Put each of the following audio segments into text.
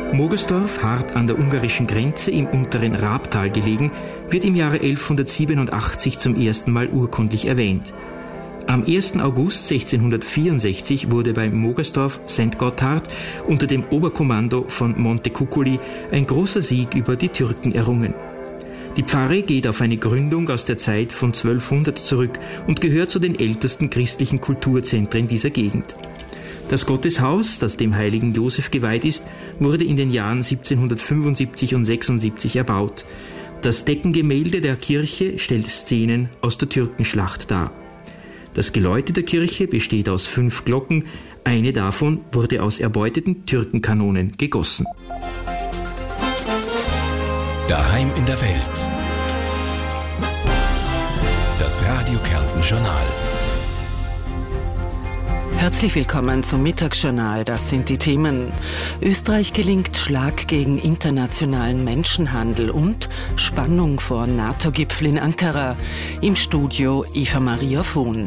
Mogersdorf, hart an der ungarischen Grenze im unteren Rabtal gelegen, wird im Jahre 1187 zum ersten Mal urkundlich erwähnt. Am 1. August 1664 wurde bei Mogersdorf St. Gotthard unter dem Oberkommando von Montecuccoli ein großer Sieg über die Türken errungen. Die Pfarre geht auf eine Gründung aus der Zeit von 1200 zurück und gehört zu den ältesten christlichen Kulturzentren dieser Gegend. Das Gotteshaus, das dem heiligen Josef geweiht ist, wurde in den Jahren 1775 und 76 erbaut. Das Deckengemälde der Kirche stellt Szenen aus der Türkenschlacht dar. Das Geläute der Kirche besteht aus 5 Glocken, eine davon wurde aus erbeuteten Türkenkanonen gegossen. Daheim in der Welt. Das Radio Kärnten Journal. Herzlich willkommen zum Mittagsjournal. Das sind die Themen. Österreich gelingt Schlag gegen internationalen Menschenhandel und Spannung vor NATO-Gipfel in Ankara. Im Studio Eva Maria Fuhn.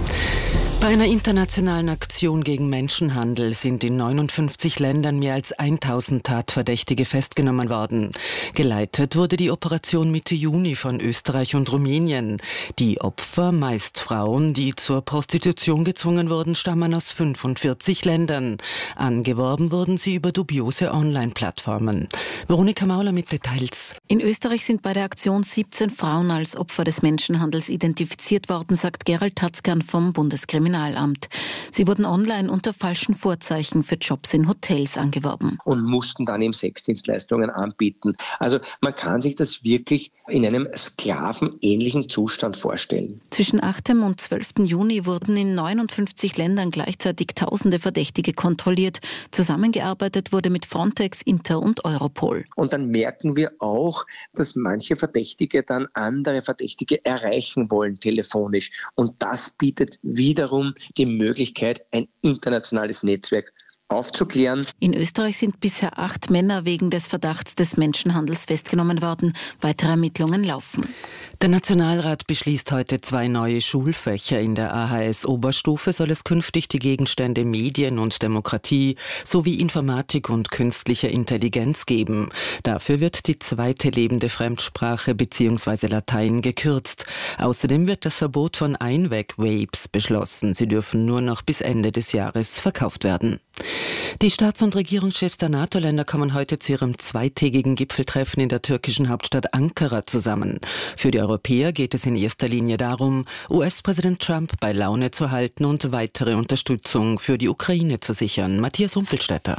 Bei einer internationalen Aktion gegen Menschenhandel sind in 59 Ländern mehr als 1000 Tatverdächtige festgenommen worden. Geleitet wurde die Operation Mitte Juni von Österreich und Rumänien. Die Opfer, meist Frauen, die zur Prostitution gezwungen wurden, stammen aus 45 Ländern. Angeworben wurden sie über dubiose Online-Plattformen. Veronika Mauler mit Details. In Österreich sind bei der Aktion 17 Frauen als Opfer des Menschenhandels identifiziert worden, sagt Gerald Tatzkern vom Bundeskriminalamt. Sie wurden online unter falschen Vorzeichen für Jobs in Hotels angeworben. Und mussten dann eben Sexdienstleistungen anbieten. Also man kann sich das wirklich in einem sklavenähnlichen Zustand vorstellen. Zwischen 8. und 12. Juni wurden in 59 Ländern gleichzeitig tausende Verdächtige kontrolliert. Zusammengearbeitet wurde mit Frontex, Inter und Europol. Und dann merken wir auch, dass manche Verdächtige dann andere Verdächtige erreichen wollen telefonisch. Und das bietet wiederum die Möglichkeit, ein internationales Netzwerk aufzuklären. In Österreich sind bisher 8 Männer wegen des Verdachts des Menschenhandels festgenommen worden. Weitere Ermittlungen laufen. Der Nationalrat beschließt heute 2 neue Schulfächer. In der AHS-Oberstufe soll es künftig die Gegenstände Medien und Demokratie sowie Informatik und künstliche Intelligenz geben. Dafür wird die zweite lebende Fremdsprache bzw. Latein gekürzt. Außerdem wird das Verbot von Einweg-Vapes beschlossen. Sie dürfen nur noch bis Ende des Jahres verkauft werden. Die Staats- und Regierungschefs der NATO-Länder kommen heute zu ihrem zweitägigen Gipfeltreffen in der türkischen Hauptstadt Ankara zusammen. Für die Europäer geht es in erster Linie darum, US-Präsident Trump bei Laune zu halten und weitere Unterstützung für die Ukraine zu sichern. Matthias Humpelstädter.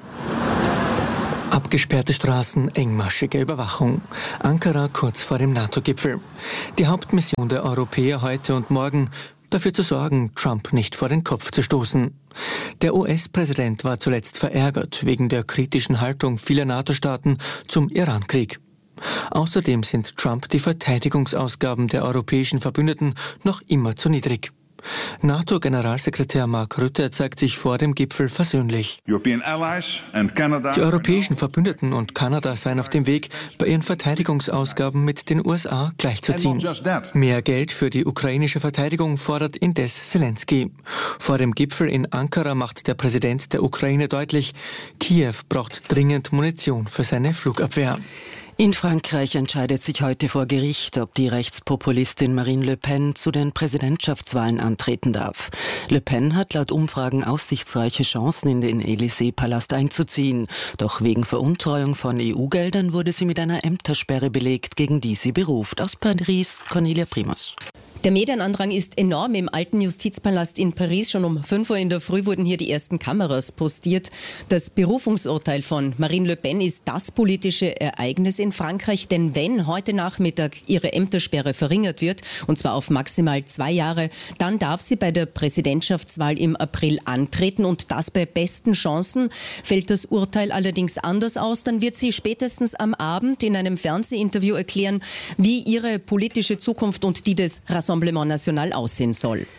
Abgesperrte Straßen, engmaschige Überwachung. Ankara kurz vor dem NATO-Gipfel. Die Hauptmission der Europäer heute und morgen: dafür zu sorgen, Trump nicht vor den Kopf zu stoßen. Der US-Präsident war zuletzt verärgert wegen der kritischen Haltung vieler NATO-Staaten zum Iran-Krieg. Außerdem sind Trump die Verteidigungsausgaben der europäischen Verbündeten noch immer zu niedrig. NATO-Generalsekretär Mark Rutte zeigt sich vor dem Gipfel versöhnlich. Die europäischen Verbündeten und Kanada seien auf dem Weg, bei ihren Verteidigungsausgaben mit den USA gleichzuziehen. Mehr Geld für die ukrainische Verteidigung fordert indes Zelensky. Vor dem Gipfel in Ankara macht der Präsident der Ukraine deutlich, Kiew braucht dringend Munition für seine Flugabwehr. In Frankreich entscheidet sich heute vor Gericht, ob die Rechtspopulistin Marine Le Pen zu den Präsidentschaftswahlen antreten darf. Le Pen hat laut Umfragen aussichtsreiche Chancen, in den Élysée-Palast einzuziehen. Doch wegen Veruntreuung von EU-Geldern wurde sie mit einer Ämtersperre belegt, gegen die sie beruft. Aus Paris, Cornelia Primus. Der Medienandrang ist enorm im alten Justizpalast in Paris. Schon um 5 Uhr in der Früh wurden hier die ersten Kameras postiert. Das Berufungsurteil von Marine Le Pen ist das politische Ereignis in Frankreich. Denn wenn heute Nachmittag ihre Ämtersperre verringert wird, und zwar auf maximal 2 Jahre, dann darf sie bei der Präsidentschaftswahl im April antreten. Und das bei besten Chancen. Fällt das Urteil allerdings anders aus, dann wird sie spätestens am Abend in einem Fernsehinterview erklären, wie ihre politische Zukunft und die des Rassemblement National aussehen soll.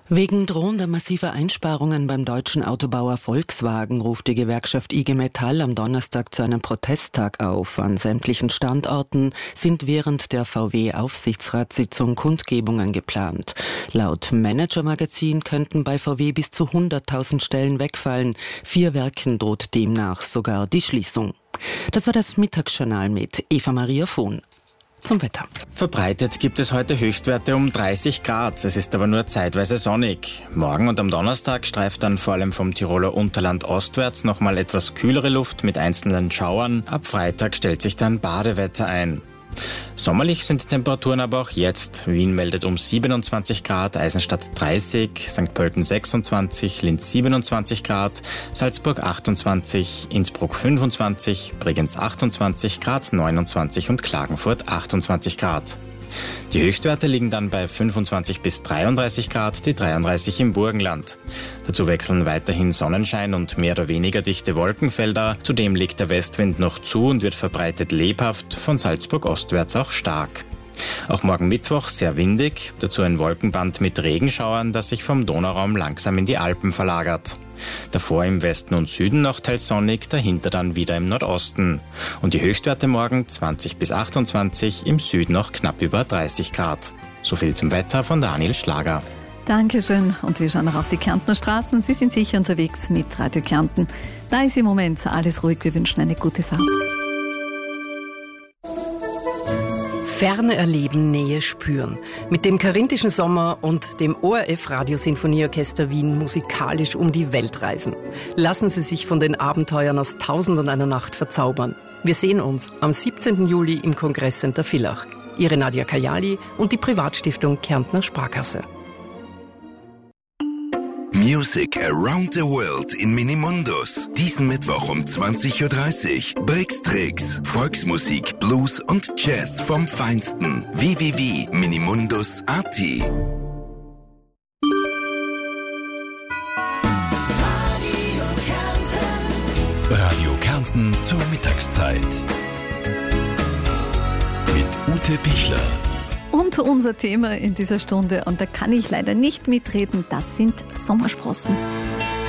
Wegen drohender massiver Einsparungen beim deutschen Autobauer Volkswagen ruft die Gewerkschaft IG Metall am Donnerstag zu einem Protesttag auf. An sämtlichen Standorten sind während der VW-Aufsichtsratssitzung Kundgebungen geplant. Laut Manager-Magazin könnten bei VW bis zu 100.000 Stellen wegfallen. 4 Werken droht demnach sogar die Schließung. Das war das Mittagsjournal mit Eva-Maria Vohn. Zum Wetter. Verbreitet gibt es heute Höchstwerte um 30 Grad. Es ist aber nur zeitweise sonnig. Morgen und am Donnerstag streift dann vor allem vom Tiroler Unterland ostwärts nochmal etwas kühlere Luft mit einzelnen Schauern. Ab Freitag stellt sich dann Badewetter ein. Sommerlich sind die Temperaturen aber auch jetzt. Wien meldet um 27 Grad, Eisenstadt 30, St. Pölten 26, Linz 27 Grad, Salzburg 28, Innsbruck 25, Bregenz 28, Graz 29 und Klagenfurt 28 Grad. Die Höchstwerte liegen dann bei 25 bis 33 Grad, die 33 im Burgenland. Dazu wechseln weiterhin Sonnenschein und mehr oder weniger dichte Wolkenfelder. Zudem legt der Westwind noch zu und wird verbreitet lebhaft, von Salzburg ostwärts auch stark. Auch morgen Mittwoch sehr windig, dazu ein Wolkenband mit Regenschauern, das sich vom Donauraum langsam in die Alpen verlagert. Davor im Westen und Süden noch teils sonnig, dahinter dann wieder im Nordosten. Und die Höchstwerte morgen 20 bis 28, im Süden noch knapp über 30 Grad. So viel zum Wetter von Daniel Schlager. Dankeschön. Und wir schauen noch auf die Kärntner Straßen. Sie sind sicher unterwegs mit Radio Kärnten. Da ist im Moment alles ruhig. Wir wünschen eine gute Fahrt. Ferne erleben, Nähe spüren. Mit dem Karinthischen Sommer und dem ORF Radiosinfonieorchester Wien musikalisch um die Welt reisen. Lassen Sie sich von den Abenteuern aus 1001 Nacht verzaubern. Wir sehen uns am 17. Juli im Kongresscenter Villach. Ihre Nadia Kajali und die Privatstiftung Kärntner Sparkasse. Music Around the World in Minimundus. Diesen Mittwoch um 20.30 Uhr. Brixtrix, Volksmusik, Blues und Jazz vom Feinsten. www.minimundus.at. Radio Kärnten zur Mittagszeit. Mit Ute Pichler. Und unser Thema in dieser Stunde, und da kann ich leider nicht mitreden, das sind Sommersprossen.